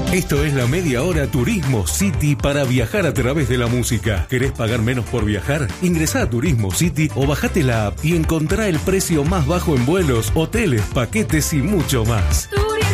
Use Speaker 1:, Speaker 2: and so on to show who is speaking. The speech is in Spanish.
Speaker 1: Esto es la media hora Turismo City para viajar a través de la música. ¿Querés pagar menos por viajar? Ingresá a Turismo City o bajate la app y encontrá el precio más bajo en vuelos, hoteles, paquetes y mucho más.